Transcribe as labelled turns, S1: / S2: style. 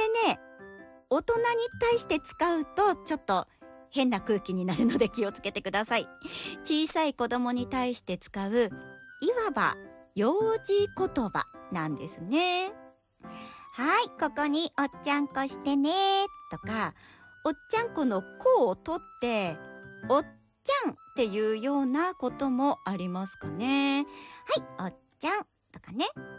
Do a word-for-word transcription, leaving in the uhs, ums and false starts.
S1: ね、大人に対して使うとちょっと変な空気になるので気をつけてください。小さい子供に対して使う、いわば幼児言葉なんですね。はい、ここにおっちゃんこしてねとか、おっちゃんこのこを取っておっちゃんっていうようなこともありますかね。はい、おっちゃんとかね。